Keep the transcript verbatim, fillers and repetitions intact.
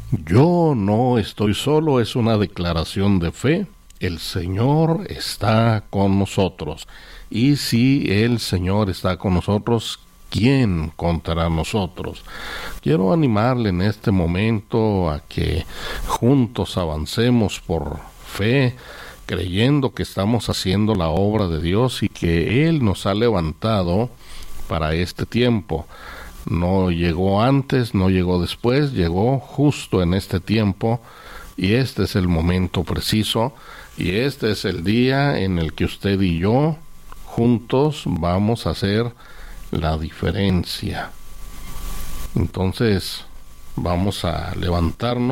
Yo no estoy solo, es una declaración de fe. El Señor está con nosotros. Y si el Señor está con nosotros, ¿quién contra nosotros? Quiero animarle en este momento a que juntos avancemos por fe, creyendo que estamos haciendo la obra de Dios y que Él nos ha levantado para este tiempo. No llegó antes, no llegó después, llegó justo en este tiempo, y este es el momento preciso, y este es el día en el que usted y yo juntos vamos a hacer la diferencia. Entonces, vamos a levantarnos